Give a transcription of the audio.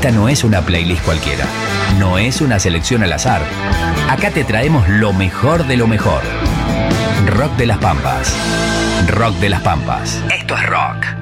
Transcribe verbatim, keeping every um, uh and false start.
Esta no es una playlist cualquiera, no es una selección al azar. Acá te traemos lo mejor de lo mejor. Rock de las Pampas. Rock de las Pampas. Esto es rock.